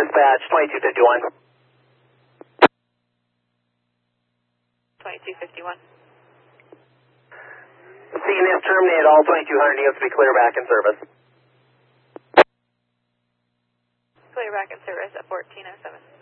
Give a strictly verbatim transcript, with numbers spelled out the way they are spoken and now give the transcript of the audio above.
dispatch, twenty-two fifty-one. twenty-two fifty-one. Seeing this terminate, all twenty-two hundred units to be clear back in service. Clear back in service at fourteen oh seven.